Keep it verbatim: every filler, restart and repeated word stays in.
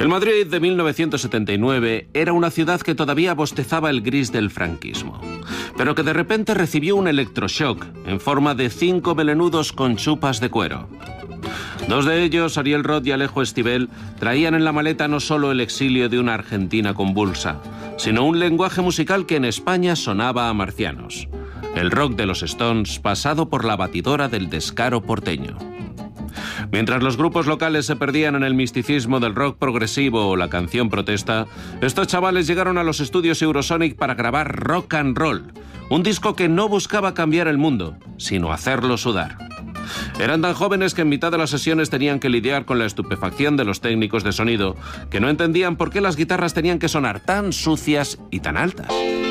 El Madrid de mil novecientos setenta y nueve era una ciudad que todavía bostezaba el gris del franquismo, pero que de repente recibió un electroshock en forma de cinco melenudos con chupas de cuero. Dos de ellos, Ariel Roth y Alejo Stivel, traían en la maleta no solo el exilio de una Argentina convulsa, sino un lenguaje musical que en España sonaba a marcianos. El rock de los Stones pasado por la batidora del descaro porteño. Mientras los grupos locales se perdían en el misticismo del rock progresivo o la canción protesta, estos chavales llegaron a los estudios Eurosonic para grabar Rock and Roll, un disco que no buscaba cambiar el mundo, sino hacerlo sudar. Eran tan jóvenes que en mitad de las sesiones tenían que lidiar con la estupefacción de los técnicos de sonido, que no entendían por qué las guitarras tenían que sonar tan sucias y tan altas.